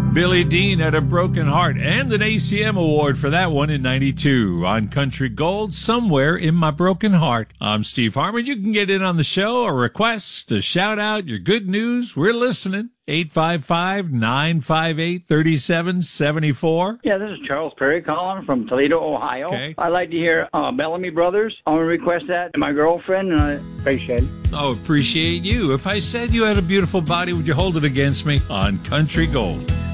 Billy Dean had a broken heart and an ACM award for that one in 92 on Country Gold, Somewhere in My Broken Heart. I'm Steve Harmon. You can get in on the show or request to shout out your good news. We're listening. 855-958-3774. Yeah, this is Charles Perry calling from Toledo, Ohio. Okay. I'd like to hear Bellamy Brothers. I want to request that to my girlfriend, and I appreciate it. Oh, appreciate you. If I said you had a beautiful body, would you hold it against me on Country Gold?